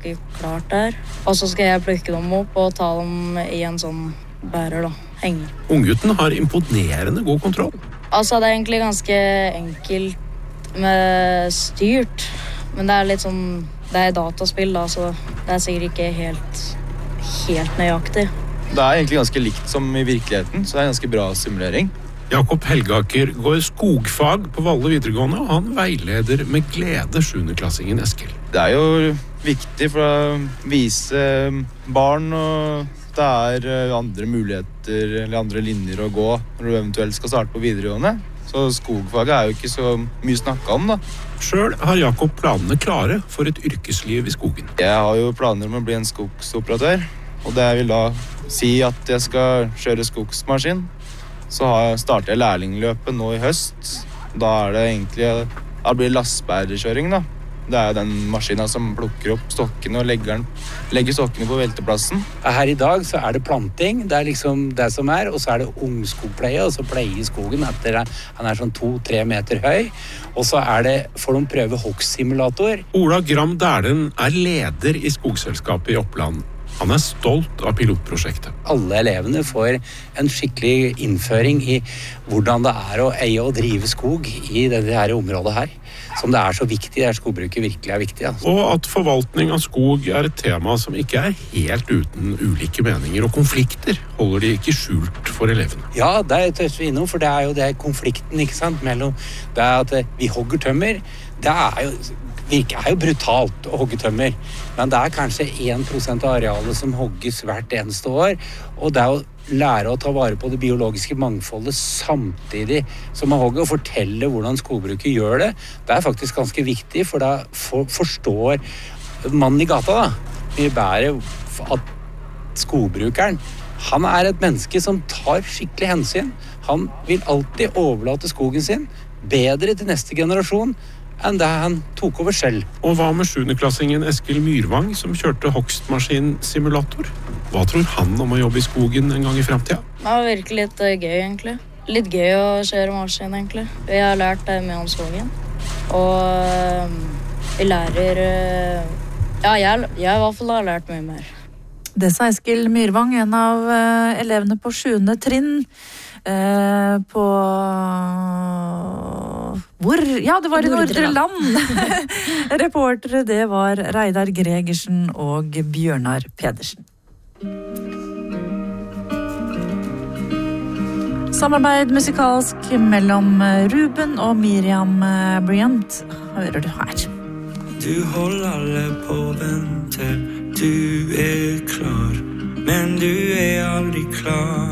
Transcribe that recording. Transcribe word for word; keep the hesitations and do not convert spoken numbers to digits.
ganske klart der. Og så skal jeg plukke dem opp og ta dem i en sånn bærer, da. Henger. Unggutten har imponerende god kontroll. Altså, det er egentlig ganske enkelt med styrt, men det er litt sånn, det er dataspill da, så det er sikkert ikke helt, helt nøyaktig. Det er egentlig ganske likt som i virkeligheten, så det er en ganske bra simulering. Jakob Helgaker går skogfag på Valle videregående, og han veileder med glede sjuendeklassingen Eskil. Det er jo viktig for å vise barn, og det er andre muligheter eller andre linjer å gå når du eventuelt skal starte på videregående. Så skogfaget er jo ikke så mye snakket om, da. Selv har Jakob planene klare for et yrkesliv i skogen. Jeg har jo planer om å bli en skogsoperatør, og det vil da si at jeg skal kjøre skogsmaskin. Så starter jeg lærlingløpet nå i høst. Da er det egentlig, da blir det lastebærerkjøring, da. Det er den maskinen som plukker opp stokkene og legger, den, legger stokkene på velteplassen. Her i dag så er det planting, det er liksom det som er, og så er det ungskogpleie, og så pleie i skogen etter han er sånn to-tre meter høy. Og så er det, får de prøve hogstsimulator. Ola Gram Dæhlen er leder i skogselskapet i Oppland. Han er stolt av pilotprosjektet. Alle elevene får en skikkelig innføring i hvordan det er å eie og drive skog i dette her området her. Som det er så viktig, der skogbruket virkelig er viktig. Altså. Og at forvaltning av skog er et tema som ikke er helt uten ulike meninger og konflikter, holder de ikke skjult for elevene. Ja, det er tøft vi innom, for det er jo det konflikten, ikke sant, mellom det er at vi hogger tømmer. Det er jo virker er jo brutalt å hogge tømmer, men det er kanskje en prosent av arealet som hogges hvert eneste år, og det er å lære å ta vare på det biologiske mangfoldet samtidig som man hogger, og fortelle hvordan skogbruket gjør det. Det er faktisk ganske viktig, for da for, forstår mannen i gata da, mye bedre at skogbrukeren, han er et menneske som tar skikkelig hensyn. Han vil alltid overlate skogen sin bedre til neste generasjon, enn det han tok over selv. Og hva med sjuendeklassingen Eskil Myrvang, som kjørte hogstmaskinsimulator? Hva tror han om å jobbe i skogen en gang i fremtiden? Det var virkelig litt gøy, egentlig. Litt gøy å kjøre maskin, egentlig. Vi har lært det mye om skogen. Og vi lærer... Ja, jeg, jeg i hvert fall har lært mye mer. Det sa Eskil Myrvang, en av elevene på sjuende trinn. Eh, på hvor? Ja, det var i Nordre Land. Reportere, det var Reidar Gregersen og Bjørnar Pedersen. Samarbeid musikalsk mellom Ruben og Miriam Bryant hører du her. Du holder alle på vente, du er klar, men du er aldri klar.